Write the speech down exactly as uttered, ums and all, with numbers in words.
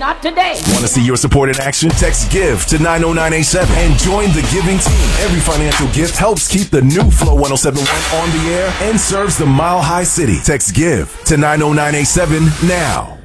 not today. Want to see your support in action? Text GIVE to nine oh nine eight seven and join the giving team. Every financial gift helps keep the new Flow one oh seven point one on the air and serves the Mile High City. Text GIVE to nine oh nine eight seven now.